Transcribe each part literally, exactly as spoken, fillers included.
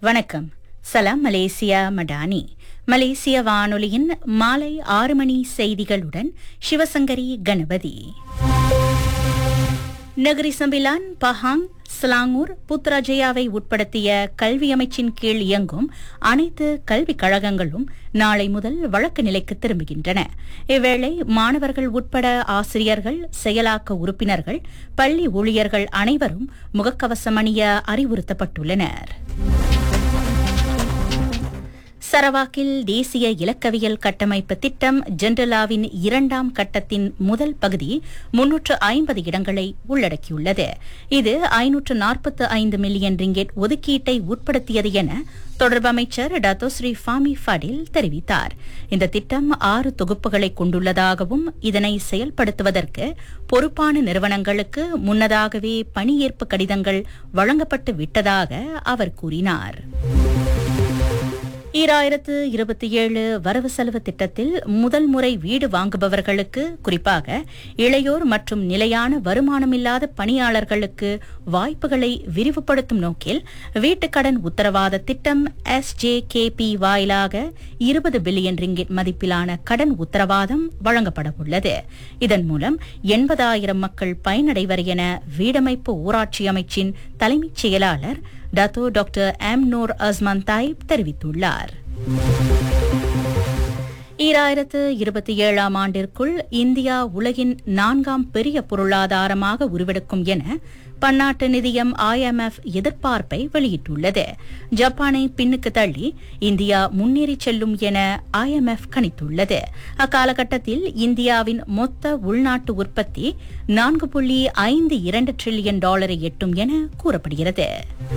வணக்கம். சலாம் மலேசியா மடானி. மலேசிய வானொலியின் மாலை ஆறு மணி செய்திகளுடன் சிவசங்கரி கணபதி. நகரி சம்பிலான், பஹாங், ஸ்லாங்கூர், புத்ராஜயாவை உட்படுத்திய கல்வி அமைச்சின் கீழ் இயங்கும் அனைத்து கல்விக் கழகங்களும் நாளை முதல் வழக்கு நிலைக்கு திரும்புகின்றன. இவ்வேளை மாணவர்கள் உட்பட ஆசிரியர்கள், செயலாக்க உறுப்பினர்கள், பள்ளி ஊழியர்கள் அனைவரும் முகக்கவசம் அணிய அறிவுறுத்தப்பட்டுள்ளனர். சரவாக்கில் தேசிய இலக்கவியல் கட்டமைப்பு திட்டம் ஜென்டலாவின் இரண்டாம் கட்டத்தின் முதல் பகுதி முன்னூற்று ஐம்பது இடங்களை உள்ளடக்கியுள்ளது. இது ஐநூற்று நாற்பத்து ஐந்து மில்லியன் ரிங்கெட் ஒதுக்கீட்டை உட்படுத்தியது என தொடர்பு அமைச்சர் டத்தோஸ்ரீ ஃபாமி ஃபடில் தெரிவித்தார். இந்த திட்டம் ஆறு தொகுப்புகளை கொண்டுள்ளதாகவும் இதனை செயல்படுத்துவதற்கு பொறுப்பான நிறுவனங்களுக்கு முன்னதாகவே பணியேற்பு கடிதங்கள் வழங்கப்பட்டு விட்டதாக அவர் கூறினார். ஈராயிரத்து இருபத்தி ஏழு வரவு செலவு திட்டத்தில் முதல் முறை வீடு வாங்குபவர்களுக்கு, குறிப்பாக இளையோர் மற்றும் நிலையான வருமானமில்லாத பணியாளர்களுக்கு வாய்ப்புகளை விரிவுபடுத்தும் நோக்கில் வீட்டுக்கடன் உத்தரவாத திட்டம் எஸ் ஜே கே பி வாயிலாக இருபது பில்லியன் ரிங்கிட் மதிப்பிலான கடன் உத்தரவாதம் வழங்கப்படவுள்ளது. இதன் மூலம் எண்பதாயிரம் மக்கள் பயனடைவர் என வீடமைப்பு ஊராட்சி அமைச்சின் தலைமைச் செயலாளர் Dato doctor M Noor அஸ்மான் Taif தெரிவித்துள்ளார். ஈராயிரத்து இருபத்தி ஏழாம் ஆண்டிற்குள் இந்தியா உலகின் நான்காம் பெரிய பொருளாதாரமாக உருவெடுக்கும் என பன்னாட்டு நிதியம் ஐ எம் எஃப் எதிர்பார்ப்பை வெளியிட்டுள்ளது. ஜப்பானை பின்னுக்கு தள்ளி இந்தியா முன்னேறி செல்லும் என ஐ எம் எஃப் கணித்துள்ளது. அக்காலகட்டத்தில் இந்தியாவின் மொத்த உள்நாட்டு உற்பத்தி நான்கு புள்ளி ஐந்து இரண்டு டிரில்லியன் டாலரை எட்டும் என கூறப்படுகிறது.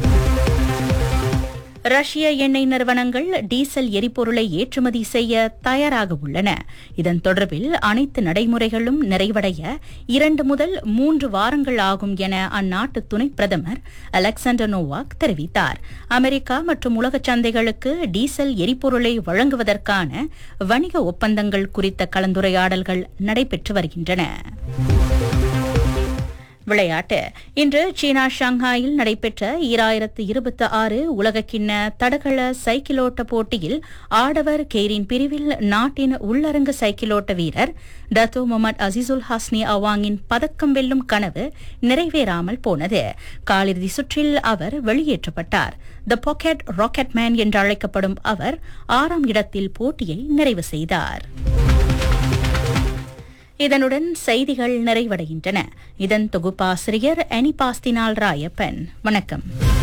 ரஷ்ய எண்ணெய் நிறுவனங்கள் டீசல் எரிபொருளை ஏற்றுமதி செய்ய தயாராக உள்ளன. இதன் தொடர்பில் அனைத்து நடைமுறைகளும் நிறைவடைய இரண்டு முதல் மூன்று வாரங்கள் ஆகும் என அந்நாட்டு துணை பிரதமர் அலெக்சாண்டர் நோவாக் தெரிவித்தார். அமெரிக்கா மற்றும் உலக சந்தைகளுக்கு டீசல் எரிபொருளை வழங்குவதற்கான வணிக ஒப்பந்தங்கள் குறித்த கலந்துரையாடல்கள் நடைபெற்று வருகின்றன. விளையாட்டு. இன்று சீனா ஷாங்காயில் நடைபெற்ற ஈராயிரத்து இருபத்தி ஆறு உலகக்கிண்ண தடகள சைக்கிளோட்ட போட்டியில் ஆடவர் கெய்ரின் பிரிவில் நாட்டின் உள்ளரங்கு சைக்கிளோட்ட வீரர் டத்தோ முகமது அசிசுல் ஹஸ்னி அவாங்கின் பதக்கம் வெல்லும் கனவு நிறைவேறாமல் போனது. காலிறுதி சுற்றில் அவர் வெளியேற்றப்பட்டார். த பாக்கெட் ராக்கெட் மேன் என்று அழைக்கப்படும் அவர் ஆறாம் இடத்தில் போட்டியை நிறைவு செய்தார். இதனுடன் செய்திகள் நிறைவடைகின்றன. இதன் தொகுப்பாசிரியர் அனிபாஸ்தினால் ராயப்பன். வணக்கம்.